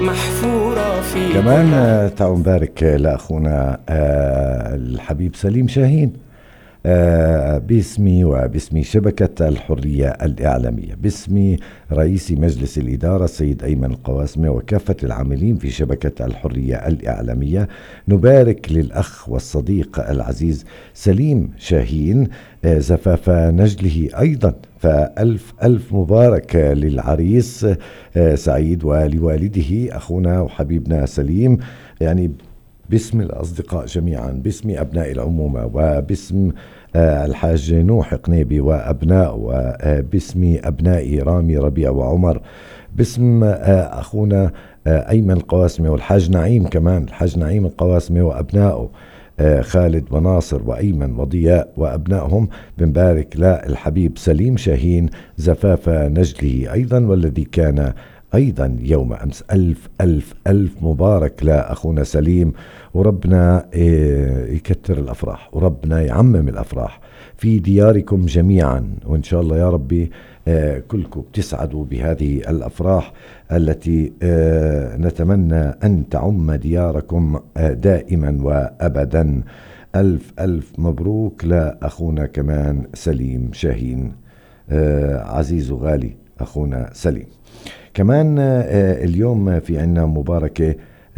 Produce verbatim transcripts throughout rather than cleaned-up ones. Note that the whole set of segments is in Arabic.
محفورة في كمان آه، تعالوا نبارك لأخونا آه، الحبيب سليم شاهين آه، باسمي وباسم شبكة الحرية الإعلامية، باسم رئيس مجلس الإدارة السيد أيمن القواسمة وكافة العاملين في شبكة الحرية الإعلامية، نبارك للأخ والصديق العزيز سليم شاهين آه، زفاف نجله أيضا، فألف ألف مبارك للعريس آه، سعيد ولوالده أخونا وحبيبنا سليم. يعني باسم الأصدقاء جميعا، باسم أبناء العمومة وباسم آه، الحاج نوح قنيبي وأبناء، وباسم أبناء رامي ربيع وعمر، باسم آه، أخونا آه، أيمن القواسمي والحاج نعيم، كمان الحاج نعيم القواسمي وأبنائه آه، خالد وناصر وأيمن وضياء وأبنائهم، بنبارك للحبيب سليم شاهين زفاف نجله أيضا، والذي كان أيضا يوم أمس. ألف ألف ألف مبارك لأخونا سليم، وربنا يكتر الأفراح وربنا يعمم الأفراح في دياركم جميعا، وإن شاء الله يا ربي كلكم بتسعدوا بهذه الأفراح التي نتمنى أن تعم دياركم دائما وأبدا. ألف ألف مبروك لأخونا كمان سليم شاهين، عزيز وغالي أخونا سليم. كمان اليوم في عنا مباركة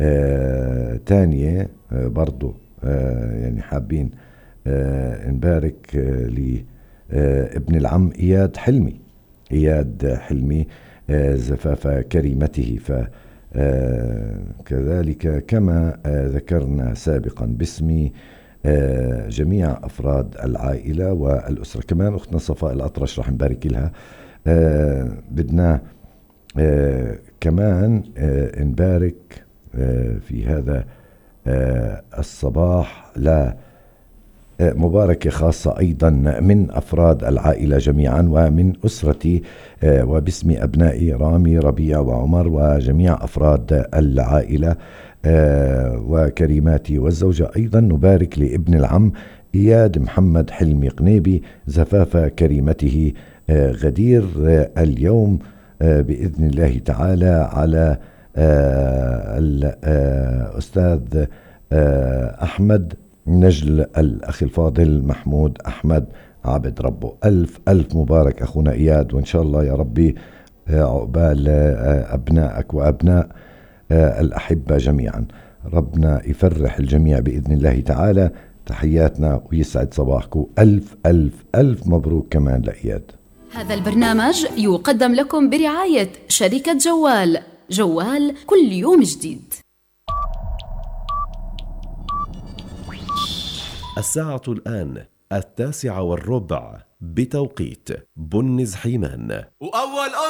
تانية برضو، يعني حابين نبارك لابن العم إياد حلمي، إياد حلمي زفاف كريمته، فكذلك كما ذكرنا سابقا باسم جميع أفراد العائلة والأسرة. كمان أختنا صفاء الأطرش رح نبارك لها. بدنا آه كمان آه نبارك آه في هذا آه الصباح لا آه مباركة خاصة أيضا من أفراد العائلة جميعا ومن أسرتي آه وباسم أبنائي رامي ربيع وعمر وجميع أفراد العائلة آه وكريماتي والزوجة. أيضا نبارك لابن العم إياد محمد حلمي قنيبي زفاف كريمته آه غدير آه اليوم بإذن الله تعالى على الأستاذ أحمد نجل الأخ الفاضل محمود أحمد عبد ربه. ألف ألف مبارك أخونا إياد، وإن شاء الله يا ربي عقبال أبنائك وأبناء الأحبة جميعا، ربنا يفرح الجميع بإذن الله تعالى. تحياتنا ويسعد صباحكم. ألف ألف ألف مبروك كمان لإياد. هذا البرنامج يقدم لكم برعاية شركة جوال، جوال كل يوم جديد. الساعة الآن التاسعة والربع بتوقيت بنز حيمان. وأول